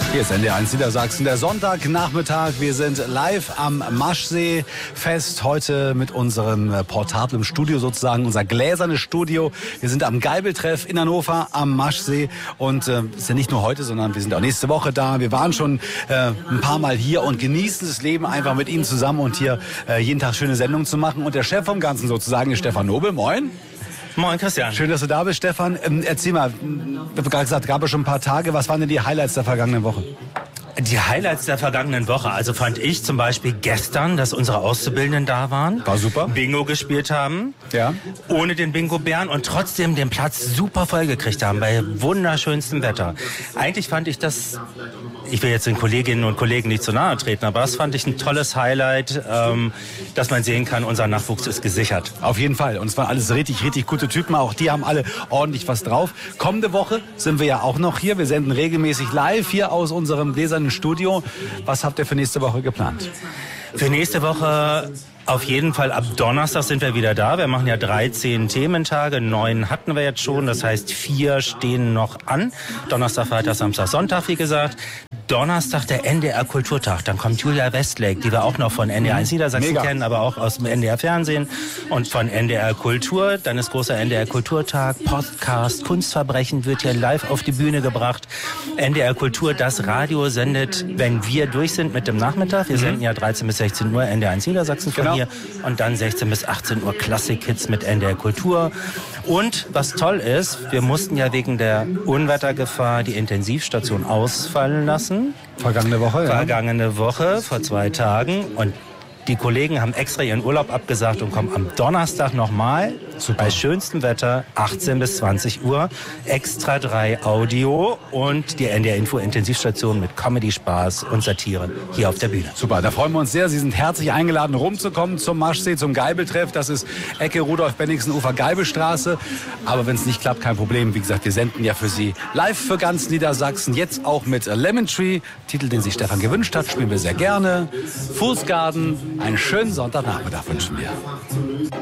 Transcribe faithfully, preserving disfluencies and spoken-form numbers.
Hier ist N D R eins Niedersachsen, der Sonntagnachmittag. Wir sind live am Maschsee-Fest, heute mit unserem portablen Studio sozusagen, unser gläsernes Studio. Wir sind am Geibeltreff in Hannover am Maschsee und äh, ist ja nicht nur heute, sondern wir sind auch nächste Woche da. Wir waren schon äh, ein paar Mal hier und genießen das Leben einfach mit Ihnen zusammen und hier äh, jeden Tag schöne Sendungen zu machen. Und der Chef vom Ganzen sozusagen ist Stefan Nobel. Moin. Moin, Christian. Schön, dass du da bist, Stefan. Ähm, erzähl mal, ich habe gerade gesagt, gab es schon ein paar Tage. Was waren denn die Highlights der vergangenen Woche? Die Highlights der vergangenen Woche, also fand ich zum Beispiel gestern, dass unsere Auszubildenden da waren. War super. Bingo gespielt haben. Ja. Ohne den Bingo-Bären und trotzdem den Platz super voll gekriegt haben, bei wunderschönstem Wetter. Eigentlich fand ich das, ich will jetzt den Kolleginnen und Kollegen nicht zu nahe treten, aber das fand ich ein tolles Highlight, ähm, dass man sehen kann, unser Nachwuchs ist gesichert. Auf jeden Fall. Und es waren alles richtig, richtig gute Typen. Auch die haben alle ordentlich was drauf. Kommende Woche sind wir ja auch noch hier. Wir senden regelmäßig live hier aus unserem gläsernen Studio. Was habt ihr für nächste Woche geplant? Für nächste Woche auf jeden Fall ab Donnerstag sind wir wieder da. Wir machen ja dreizehn Thementage, neun hatten wir jetzt schon. Das heißt, vier stehen noch an. Donnerstag, Freitag, Samstag, Sonntag, wie gesagt. Donnerstag der N D R Kulturtag. Dann kommt Julia Westlake, die wir auch noch von N D R eins Niedersachsen Mega. kennen, aber auch aus dem N D R Fernsehen und von N D R Kultur. Dann ist großer N D R Kulturtag, Podcast, Kunstverbrechen wird hier live auf die Bühne gebracht. N D R Kultur, das Radio sendet, wenn wir durch sind mit dem Nachmittag. Wir mhm. senden ja dreizehn bis sechzehn Uhr N D R eins Niedersachsen von genau. hier und dann sechzehn bis achtzehn Uhr Klassik-Hits mit N D R Kultur. Und was toll ist, wir mussten ja wegen der Unwettergefahr die Intensivstation ausfallen lassen. Vergangene Woche, ja. Vergangene Woche, vor zwei Tagen. Und die Kollegen haben extra ihren Urlaub abgesagt und kommen am Donnerstag nochmal bei schönstem Wetter, achtzehn bis zwanzig Uhr, extra drei Audio und die N D R Info Intensivstation mit Comedy, Spaß und Satire hier auf der Bühne. Super, da freuen wir uns sehr. Sie sind herzlich eingeladen, rumzukommen zum Maschsee, zum Geibeltreff. Das ist Ecke Rudolf-Bennigsen-Ufer Geibelstraße. Aber wenn es nicht klappt, kein Problem. Wie gesagt, wir senden ja für Sie live für ganz Niedersachsen. Jetzt auch mit Lemon Tree, Titel, den sich Stefan gewünscht hat, spielen wir sehr gerne. Fußgarden, einen schönen Sonntagnachmittag wünschen wir.